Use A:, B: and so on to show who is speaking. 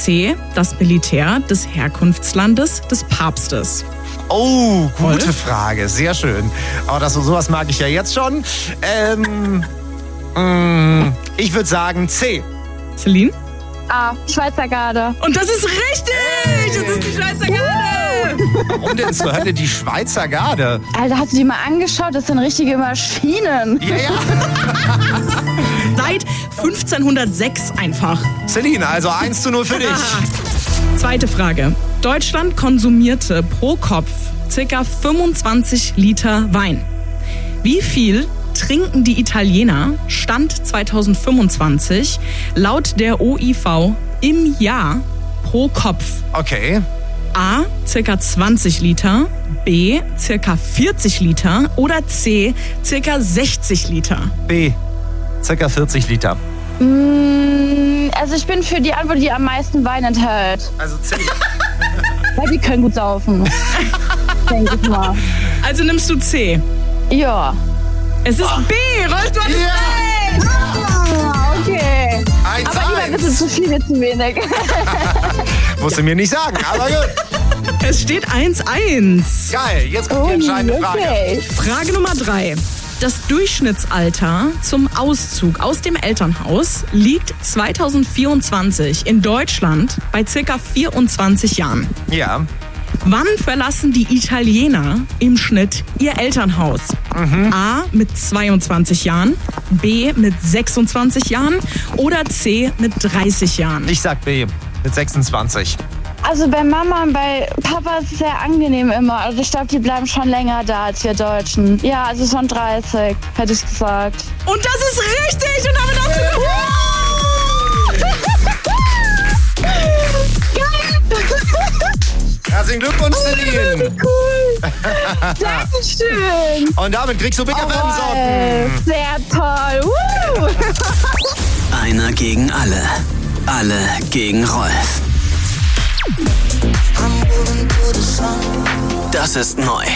A: C. Das Militär des Herkunftslandes des Papstes?
B: Oh, gute Frage. Sehr schön. Aber sowas mag ich ja jetzt schon. Ich würde sagen C.
A: Celine?
C: A. Schweizer Garde.
A: Und das ist richtig! Das ist die Schweizer Garde!
B: Warum denn zur Hölle die Schweizer Garde?
C: Alter, hast du die mal angeschaut? Das sind richtige Maschinen.
B: Ja.
A: Seit 1506 einfach.
B: Celine, also 1:0 für dich.
A: Zweite Frage. Deutschland konsumierte pro Kopf ca. 25 Liter Wein. Wie viel trinken die Italiener, Stand 2025, laut der OIV im Jahr pro Kopf?
B: Okay.
A: A, ca. 20 Liter, B, ca. 40 Liter oder C, ca. 60 Liter?
B: B, ca. 40 Liter.
C: Also ich bin für die Antwort, die am meisten Wein enthält.
B: Also C.
C: Weil die können gut saufen. Denke ich mal.
A: Also nimmst du C.
C: Ja.
A: Es ist B, Rolf, du hattest recht!
C: Okay.
B: 1:1.
C: Aber lieber ein bisschen zu viel, zu wenig.
B: Musst du mir nicht sagen, aber gut.
A: Es steht 1:1.
B: Geil, jetzt kommt die entscheidende Frage.
C: Okay.
A: Frage Nummer 3. Das Durchschnittsalter zum Auszug aus dem Elternhaus liegt 2024 in Deutschland bei ca. 24 Jahren.
B: Ja.
A: Wann verlassen die Italiener im Schnitt ihr Elternhaus? A mit 22 Jahren, B mit 26 Jahren oder C mit 30 Jahren?
B: Ich sag B, mit 26.
C: Also bei Mama und bei Papa ist es sehr angenehm immer. Also ich glaube, die bleiben schon länger da als wir Deutschen. Ja, also schon 30, hätte ich gesagt.
A: Und das ist richtig! Und damit hast du
B: Herzlichen Glückwunsch, Celine.
C: Cool. Dankeschön.
B: Und damit kriegst du Big FM-Socken.
C: Sehr toll.
D: Einer gegen alle. Alle gegen Rolf. Das ist neu.